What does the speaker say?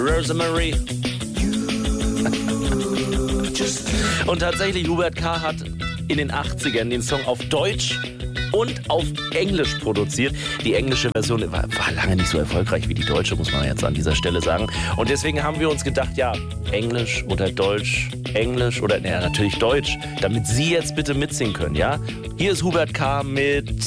Rosemary. Und tatsächlich, Hubert K. hat in den 80ern den Song auf Deutsch und auf Englisch produziert. Die englische Version war lange nicht so erfolgreich wie die deutsche, muss man jetzt an dieser Stelle sagen. Und deswegen haben wir uns gedacht, ja, Englisch oder Deutsch, Englisch oder, naja, natürlich Deutsch, damit Sie jetzt bitte mitsingen können, ja? Hier ist Hubert K. mit